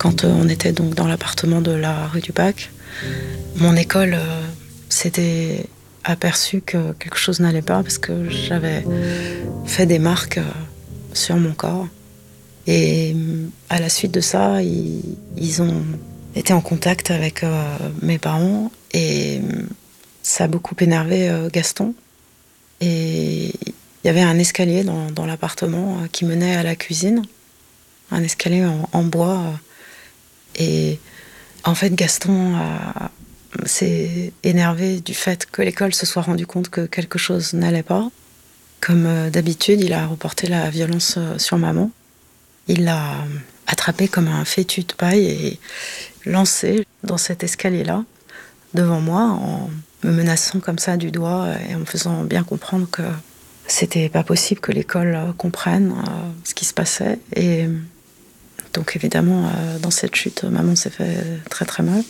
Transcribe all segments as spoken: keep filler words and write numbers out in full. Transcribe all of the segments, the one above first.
Quand euh, on était donc dans l'appartement de la rue du Bac, mon école euh, s'était aperçue que quelque chose n'allait pas parce que j'avais fait des marques euh, sur mon corps. Et euh, à la suite de ça, ils, ils ont été en contact avec euh, mes parents et euh, ça a beaucoup énervé euh, Gaston. Et il y avait un escalier dans, dans l'appartement euh, qui menait à la cuisine, un escalier en, en bois. Euh, et en fait, Gaston a- s'est énervé du fait que l'école se soit rendu compte que quelque chose n'allait pas. Comme euh, d'habitude, il a reporté la violence euh, sur maman. Il l'a attrapé comme un fétu de paille et lancé dans cet escalier-là, devant moi, en me menaçant comme ça du doigt et en me faisant bien comprendre que c'était pas possible que l'école euh, comprenne euh, ce qui se passait. Et donc évidemment, euh, dans cette chute, maman s'est fait très très mal.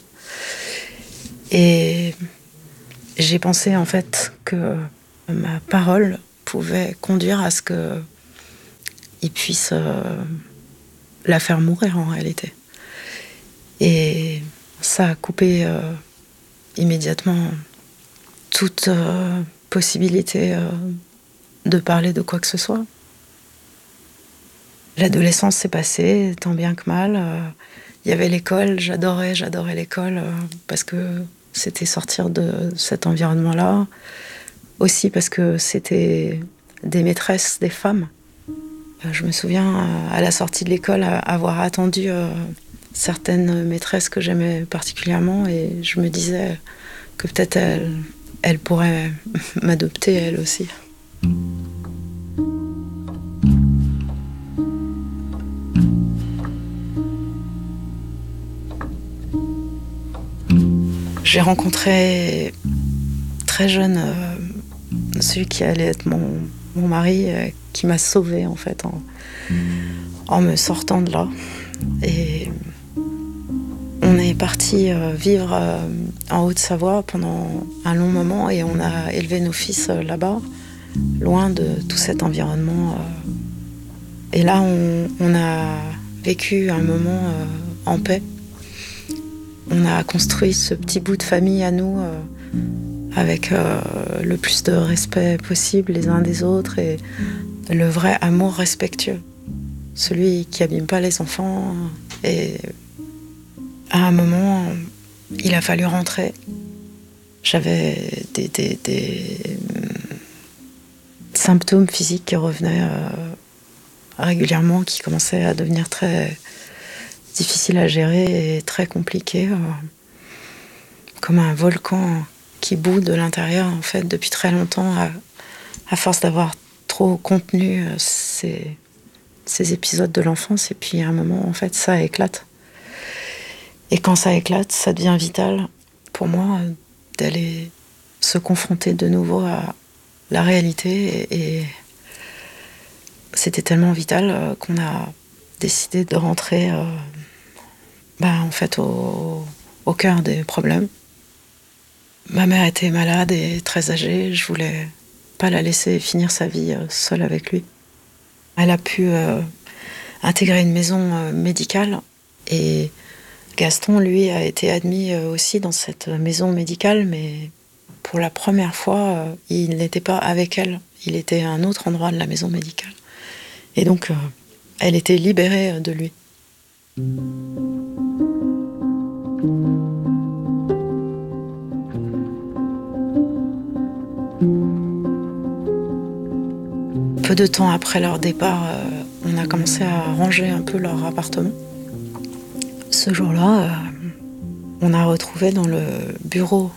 Et j'ai pensé en fait que ma parole pouvait conduire à ce que il puisse euh, la faire mourir en réalité. Et ça a coupé euh, immédiatement toute euh, possibilité euh, de parler de quoi que ce soit. L'adolescence s'est passée tant bien que mal. Euh, Il y avait l'école, j'adorais, j'adorais l'école euh, parce que c'était sortir de cet environnement-là. Aussi parce que c'était des maîtresses, des femmes. Euh, je me souviens, euh, à la sortie de l'école, à- avoir attendu euh, certaines maîtresses que j'aimais particulièrement et je me disais que peut-être elles, elles pourraient m'adopter elles aussi. J'ai rencontré très jeune euh, celui qui allait être mon, mon mari, euh, qui m'a sauvée en fait en, en me sortant de là. Et on est parti euh, vivre euh, en Haute-Savoie pendant un long moment et on a élevé nos fils euh, là-bas, loin de tout cet environnement. Euh. Et là, on, on a vécu un moment euh, en paix. On a construit ce petit bout de famille à nous euh, avec euh, le plus de respect possible les uns des autres et le vrai amour respectueux. Celui qui abîme pas les enfants. Et à un moment, il a fallu rentrer. J'avais des, des, des symptômes physiques qui revenaient euh, régulièrement, qui commençaient à devenir très difficiles à gérer et très compliqués, euh, comme un volcan qui bout de l'intérieur en fait depuis très longtemps, à, à force d'avoir trop contenu euh, ces, ces épisodes de l'enfance. Et puis à un moment, en fait, ça éclate. Et quand ça éclate, ça devient vital pour moi euh, d'aller se confronter de nouveau à la réalité. Et, et c'était tellement vital euh, qu'on a décidé de rentrer euh, bah, en fait au, au cœur des problèmes. Ma mère était malade et très âgée. Je voulais pas la laisser finir sa vie euh, seule avec lui. Elle a pu euh, intégrer une maison euh, médicale et Gaston, lui, a été admis euh, aussi dans cette maison médicale, mais pour la première fois, euh, il n'était pas avec elle. Il était à un autre endroit de la maison médicale. Et donc, euh, elle était libérée euh, de lui. Peu de temps après leur départ, euh, on a commencé à ranger un peu leur appartement. Ce jour-là, euh, on a retrouvé dans le bureau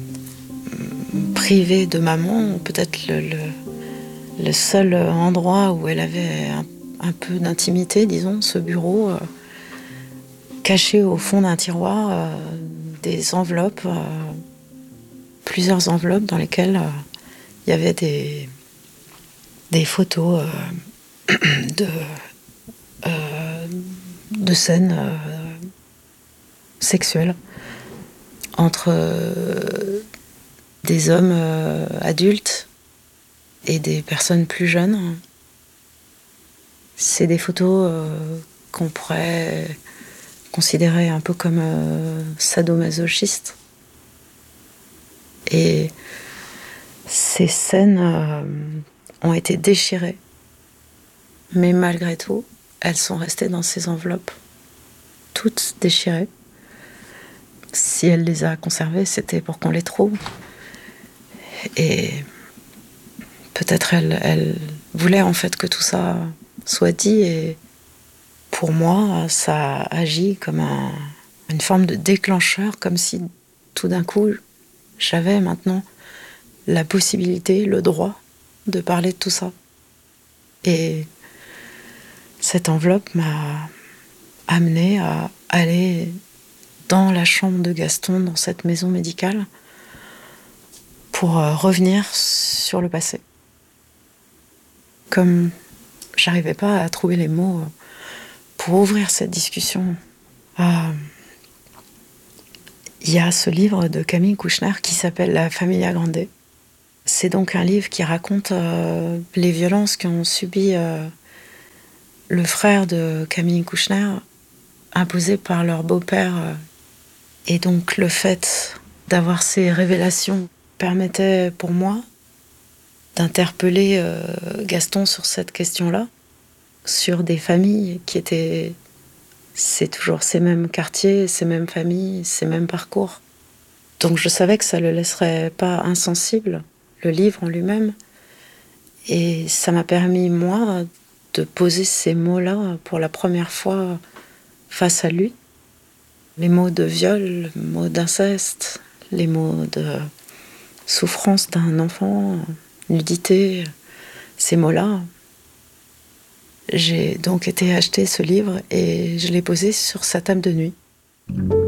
privé de maman, peut-être le, le, le seul endroit où elle avait un, un peu d'intimité, disons, ce bureau, euh, caché au fond d'un tiroir, euh, des enveloppes, euh, plusieurs enveloppes dans lesquelles euh, il y avait des, des photos euh, de, euh, de scènes euh, sexuelles entre euh, des hommes euh, adultes et des personnes plus jeunes. C'est des photos euh, qu'on pourrait considéré un peu comme euh, sadomasochiste. Et ces scènes euh, ont été déchirées. Mais malgré tout, elles sont restées dans ces enveloppes, toutes déchirées. Si elle les a conservées, c'était pour qu'on les trouve. Et peut-être elle, elle voulait en fait que tout ça soit dit. Et pour moi, ça agit comme un, une forme de déclencheur, comme si tout d'un coup, j'avais maintenant la possibilité, le droit de parler de tout ça. Et cette enveloppe m'a amenée à aller dans la chambre de Gaston, dans cette maison médicale, pour euh, revenir sur le passé. Comme j'arrivais pas à trouver les mots pour ouvrir cette discussion, euh, il y a ce livre de Camille Kouchner qui s'appelle La Familia Grande. C'est donc un livre qui raconte euh, les violences qu'ont subies euh, le frère de Camille Kouchner, imposées par leur beau-père. Euh, et donc le fait d'avoir ces révélations permettait pour moi d'interpeller euh, Gaston sur cette question-là, sur des familles qui étaient... C'est toujours ces mêmes quartiers, ces mêmes familles, ces mêmes parcours. Donc je savais que ça ne le laisserait pas insensible, le livre en lui-même. Et ça m'a permis, moi, de poser ces mots-là pour la première fois face à lui. Les mots de viol, les mots d'inceste, les mots de souffrance d'un enfant, nudité, ces mots-là. J'ai donc été acheter ce livre et je l'ai posé sur sa table de nuit.